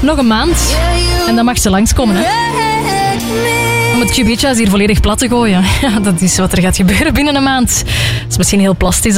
Nog een maand. En dan mag ze langskomen, hè. Om het Q-Beach hier volledig plat te gooien. Ja, dat is wat er gaat gebeuren binnen een maand. Dat is misschien heel plastisch.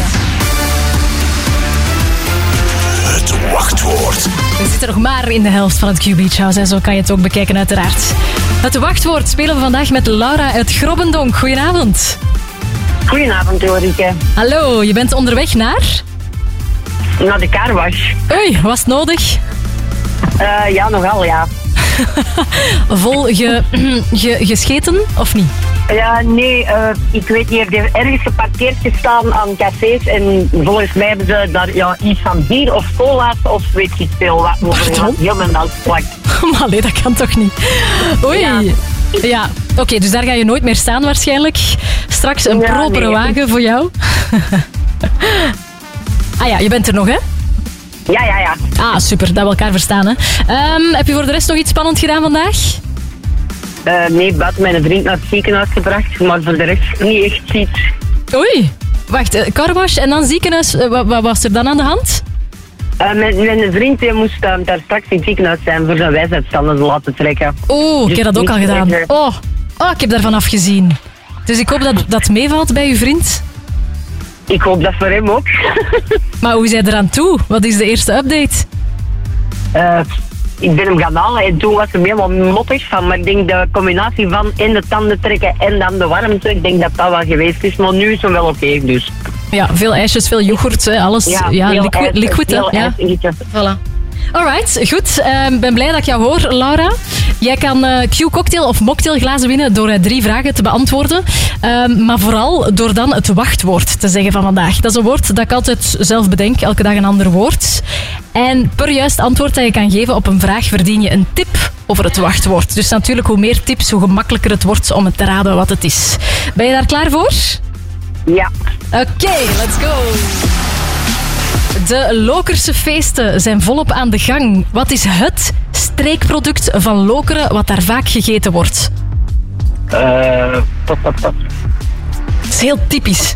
Het wachtwoord. We zitten nog maar in de helft van het Q-Beach House. Zo kan je het ook bekijken, uiteraard. Het wachtwoord spelen we vandaag met Laura uit Grobbendonk. Goedenavond. Goedenavond, Ulrike. Hallo, je bent onderweg naar? Naar de carwash. Oei, was het nodig? Ja, nogal, ja. Vol gescheten, of niet? Ja, nee, ik weet niet, er heeft ergens geparkeerd gestaan aan cafés en volgens mij hebben ze daar iets van bier of cola of weet ik veel wat over. Helemaal melkplak. Maar nee, dat kan toch niet? Oei. Ja. Oké, dus daar ga je nooit meer staan waarschijnlijk. Straks een propere wagen voor jou. Ah ja, je bent er nog, hè? Ja. Ah, super, dat we elkaar verstaan, hè. Heb je voor de rest nog iets spannend gedaan vandaag? Nee, buiten mijn vriend naar het ziekenhuis gebracht, maar voor de rest niet echt iets. Oei, wacht, carwash en dan ziekenhuis. Wat was er dan aan de hand? Mijn vriend moest daar straks in het ziekenhuis zijn voor zijn wijsheidsstanden te laten trekken. Oh, ik heb dat ook al gedaan. Oh, ik heb daarvan afgezien. Dus ik hoop dat dat meevalt bij uw vriend. Ik hoop dat voor hem ook. Maar hoe zijn er aan toe? Wat is de eerste update? Ik ben hem gaan halen en toen was hij helemaal mottig van. Maar ik denk de combinatie van in de tanden trekken en dan de warmte, ik denk dat dat wel geweest is. Maar nu is hem wel oké, dus. Ja, veel ijsjes, veel yoghurt, hè, alles. Ja, liquid, hè. Ja. Voilà. Alright, goed. Ik ben blij dat ik jou hoor, Laura. Jij kan Q-cocktail of mocktailglazen winnen door 3 vragen te beantwoorden. Maar vooral door dan het wachtwoord te zeggen van vandaag. Dat is een woord dat ik altijd zelf bedenk, elke dag een ander woord. En per juist antwoord dat je kan geven op een vraag verdien je een tip over het wachtwoord. Dus natuurlijk, hoe meer tips, hoe gemakkelijker het wordt om het te raden wat het is. Ben je daar klaar voor? Ja. Oké, let's go. De Lokerse feesten zijn volop aan de gang. Wat is het streekproduct van Lokeren wat daar vaak gegeten wordt? Het is heel typisch.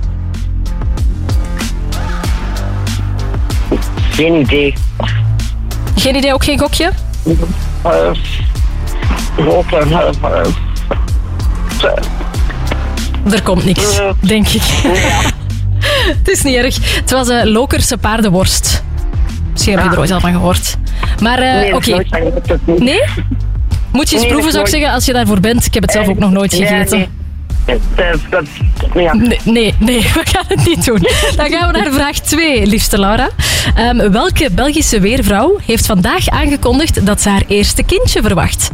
Geen idee. Geen idee, ook geen gokje? Er komt niks, denk ik. Ja. Het is niet erg. Het was Lokerse paardenworst. Misschien heb je er ooit al van gehoord. Maar oké. Nee? Moet je eens proeven, zou ik zeggen, als je daarvoor bent. Ik heb het zelf ook nog nooit gegeten. Nee, we gaan het niet doen. Dan gaan we naar vraag 2, liefste Laura. Welke Belgische weervrouw heeft vandaag aangekondigd dat ze haar eerste kindje verwacht?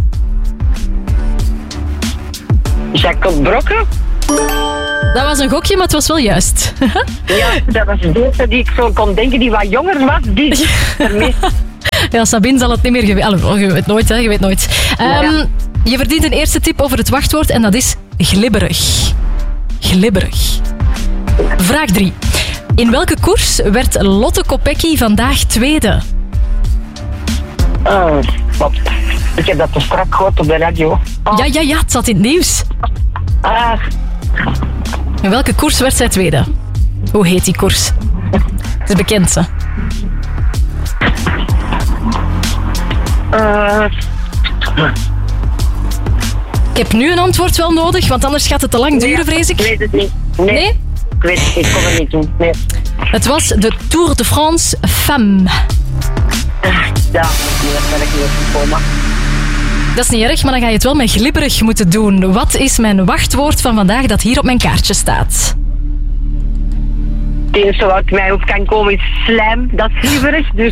Jacob Brokken? Dat was een gokje, maar het was wel juist. Ja, dat was de eerste die ik zo kon denken, die wat jonger was. Die Ja, Sabine zal het niet meer geweten. Je weet nooit, hè? Je weet nooit. Je verdient een eerste tip over het wachtwoord en dat is glibberig. Glibberig. Vraag 3. In welke koers werd Lotte Kopecky vandaag tweede? Wat? Ik heb dat te strak gehoord op de radio. Ja, het zat in het nieuws. In welke koers werd zij tweede? Hoe heet die koers? Het is bekend, hè? Ik heb nu een antwoord wel nodig, want anders gaat het te lang duren, vrees ik. Ik weet het niet. Nee? Ik weet het niet, ik kon het niet doen. Nee. Het was de Tour de France Femme. Ja, daar ben ik niet gekomen. Dat is niet erg, maar dan ga je het wel met glibberig moeten doen. Wat is mijn wachtwoord van vandaag dat hier op mijn kaartje staat? Het enige wat mij op kan komen is slijm. Dat is glibberig, dus...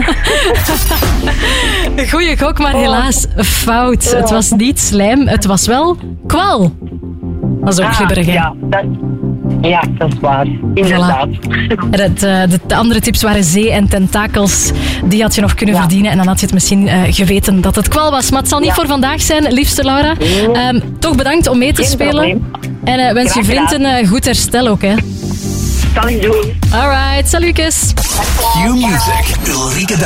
Goeie gok, maar helaas fout. Het was niet slijm, het was wel kwal. Dat is ook glibberig, hè? Ja, dat is waar. Inderdaad. Voilà. De andere tips waren zee en tentakels. Die had je nog kunnen verdienen. En dan had je het misschien geweten dat het kwal was. Maar het zal niet voor vandaag zijn, liefste Laura. Toch bedankt om mee te spelen. En wens je vriend een goed herstel ook, hè. Zal ik doen. Alright, salutjes. Q Music, Ulrike